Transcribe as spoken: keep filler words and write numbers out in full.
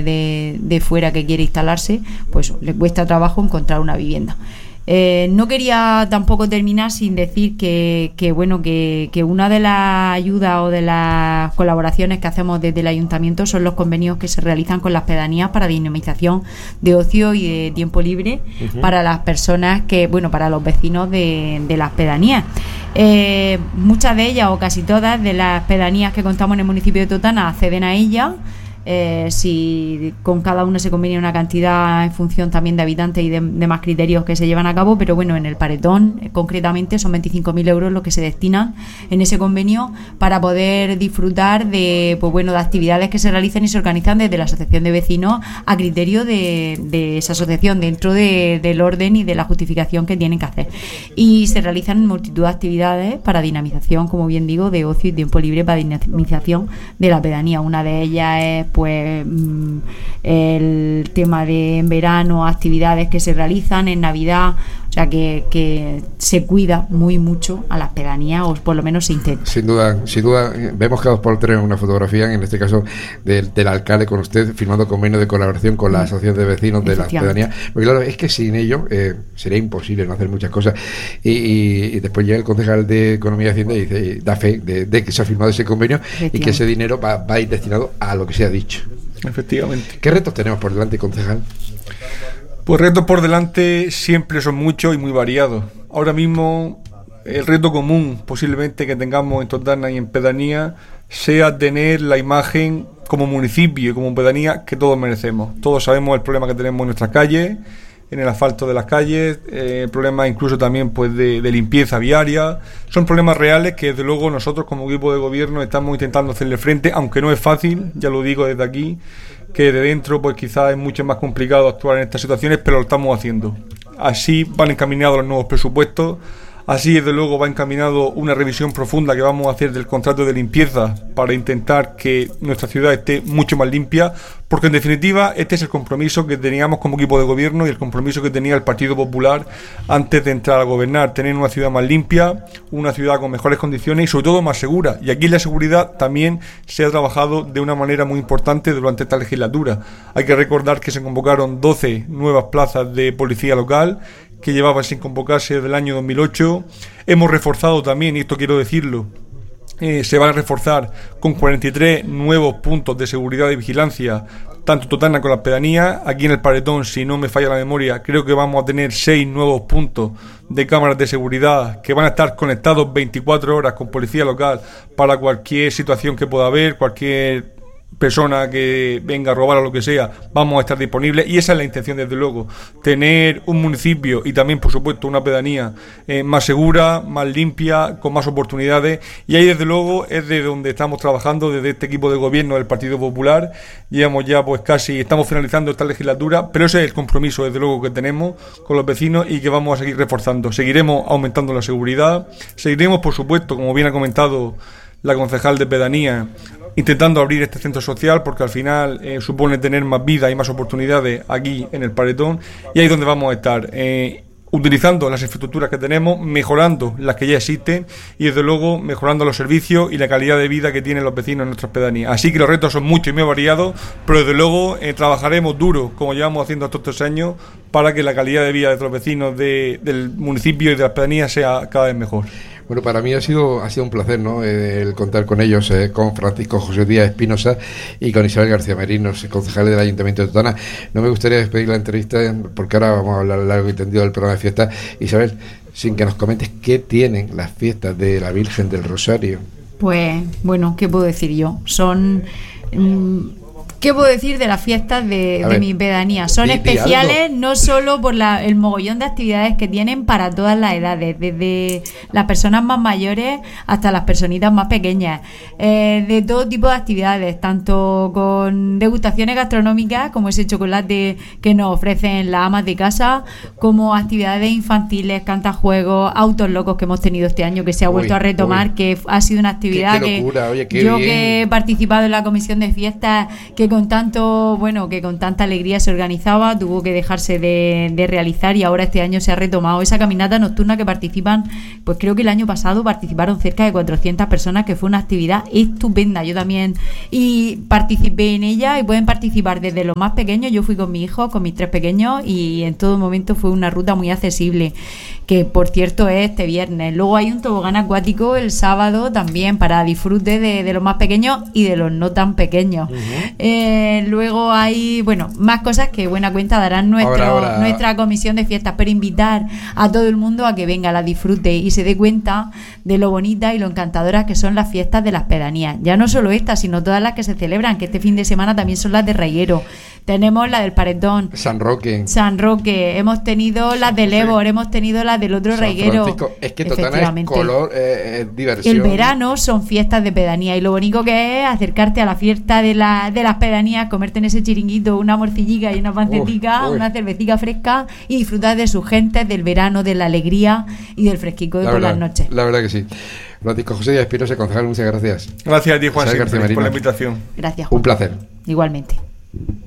de, de fuera que quiere instalarse, pues le cuesta trabajo encontrar una vivienda. Eh, no quería tampoco terminar sin decir que, que bueno que, que una de las ayudas o de las colaboraciones que hacemos desde el ayuntamiento son los convenios que se realizan con las pedanías para dinamización de ocio y de tiempo libre uh-huh. para las personas que, bueno, para los vecinos de, de las pedanías. Eh, muchas de ellas o casi todas de las pedanías que contamos en el municipio de Totana acceden a ellas. Eh, si con cada una se conviene una cantidad en función también de habitantes y de, de más criterios que se llevan a cabo, pero bueno, en el Paretón eh, concretamente son veinticinco mil euros los que se destinan en ese convenio para poder disfrutar de, pues bueno, de actividades que se realicen y se organizan desde la asociación de vecinos a criterio de, de esa asociación, dentro de, del orden y de la justificación que tienen que hacer. Y se realizan multitud de actividades para dinamización, como bien digo, de ocio y tiempo libre, para dinamización de la pedanía. Una de ellas es pues el tema de en verano, actividades que se realizan en Navidad, o sea que, que se cuida muy mucho a las pedanías, o por lo menos se intenta. Sin duda, sin duda, vemos que dos por tres una fotografía, en este caso del, del alcalde con usted, firmando convenio de colaboración con la asociación de vecinos de las pedanías, porque claro, es que sin ello eh, sería imposible no hacer muchas cosas, y, y, y después llega el concejal de Economía y Hacienda y dice, y da fe de, de que se ha firmado ese convenio y que ese dinero va, va a ir destinado a lo que se ha dicho. Efectivamente. ¿Qué retos tenemos por delante, concejal? Pues retos por delante siempre son muchos y muy variados. Ahora mismo el reto común posiblemente que tengamos en Totana y en pedanía sea tener la imagen como municipio y como pedanía que todos merecemos. Todos sabemos el problema que tenemos en nuestras calles, en el asfalto de las calles, eh, problemas incluso también pues de, de limpieza viaria. Son problemas reales que desde luego nosotros como equipo de gobierno estamos intentando hacerle frente, aunque no es fácil, ya lo digo desde aquí, que de dentro pues quizás es mucho más complicado actuar en estas situaciones, pero lo estamos haciendo. Así van encaminados los nuevos presupuestos. Así, desde luego, va encaminado una revisión profunda que vamos a hacer del contrato de limpieza para intentar que nuestra ciudad esté mucho más limpia, porque en definitiva este es el compromiso que teníamos como equipo de gobierno y el compromiso que tenía el Partido Popular antes de entrar a gobernar, tener una ciudad más limpia, una ciudad con mejores condiciones y sobre todo más segura. Y aquí la seguridad también se ha trabajado de una manera muy importante durante esta legislatura. Hay que recordar que se convocaron doce nuevas plazas de policía local, que llevaba sin convocarse desde el año dos mil ocho. Hemos reforzado también, y esto quiero decirlo, eh, se van a reforzar con cuarenta y tres nuevos puntos de seguridad y vigilancia, tanto Totana con las pedanías. Aquí en el Paretón, si no me falla la memoria, creo que vamos a tener seis nuevos puntos de cámaras de seguridad que van a estar conectados veinticuatro horas con policía local para cualquier situación que pueda haber, cualquier persona que venga a robar o lo que sea, vamos a estar disponibles. Y esa es la intención, desde luego, tener un municipio y también por supuesto una pedanía eh, más segura, más limpia, con más oportunidades, y ahí desde luego es de donde estamos trabajando desde este equipo de gobierno del Partido Popular. Llevamos ya pues casi, estamos finalizando esta legislatura, pero ese es el compromiso desde luego que tenemos con los vecinos y que vamos a seguir reforzando. Seguiremos aumentando la seguridad, seguiremos por supuesto, como bien ha comentado la concejal de pedanía, intentando abrir este centro social, porque al final eh, supone tener más vida y más oportunidades aquí en el Paretón, y ahí es donde vamos a estar, eh, utilizando las infraestructuras que tenemos, mejorando las que ya existen y desde luego mejorando los servicios y la calidad de vida que tienen los vecinos en nuestras pedanías. Así que los retos son muchos y muy variados, pero desde luego eh, trabajaremos duro, como llevamos haciendo estos tres años, para que la calidad de vida de los vecinos de, del municipio y de las pedanías sea cada vez mejor. Bueno, para mí ha sido ha sido un placer, ¿no?, el contar con ellos, eh, con Francisco José Díaz Espinosa y con Isabel García Merinos, concejales del Ayuntamiento de Totana. No me gustaría despedir la entrevista porque ahora vamos a hablar largo y tendido del programa de fiestas. Isabel, sin que nos comentes qué tienen las fiestas de la Virgen del Rosario. Pues, bueno, ¿qué puedo decir yo? Son... Mmm, ¿Qué puedo decir de las fiestas de, de mi pedanía? Son di, especiales di no solo por la, el mogollón de actividades que tienen para todas las edades, desde las personas más mayores hasta las personitas más pequeñas, eh, de todo tipo de actividades, tanto con degustaciones gastronómicas como ese chocolate que nos ofrecen las amas de casa, como actividades infantiles, cantajuegos, autos locos que hemos tenido este año, que se ha vuelto uy, a retomar, uy. que ha sido una actividad qué, qué locura, que oye, qué yo bien. Que he participado en la comisión de fiestas, que que con tanto, bueno, que con tanta alegría se organizaba, tuvo que dejarse de, de realizar y ahora este año se ha retomado esa caminata nocturna que participan, pues creo que el año pasado participaron cerca de cuatrocientas personas, que fue una actividad estupenda. Yo también y participé en ella y pueden participar desde los más pequeños. Yo fui con mi hijo, con mis tres pequeños y en todo momento fue una ruta muy accesible, que por cierto es este viernes. Luego hay un tobogán acuático el sábado también para disfrute de, de los más pequeños y de los no tan pequeños. Uh-huh. Eh, luego hay, bueno, más cosas que buena cuenta darán nuestro, ahora, ahora. nuestra comisión de fiestas, pero invitar a todo el mundo a que venga, la disfrute y se dé cuenta de lo bonita y lo encantadoras que son las fiestas de las pedanías. Ya no solo estas, sino todas las que se celebran, que este fin de semana también son las de Reguero. Tenemos la del Paredón, San Roque, San Roque, hemos tenido las del Ébor, sí. hemos tenido las del otro Reguero. Es que Totana es color, eh, es diversión. El verano son fiestas de pedanía y lo bonito que es acercarte a la fiesta de, la, de las pedanías, comerte en ese chiringuito una morcillica y una pancetica, una cervecita fresca y disfrutar de sus gentes, del verano, de la alegría y del fresquico de la por verdad, las noches. La verdad que sí. Francisco José Díaz Espinosa, concejal, muchas gracias. Gracias a ti, Juan, por la invitación. Gracias, Juan. Un placer. Igualmente.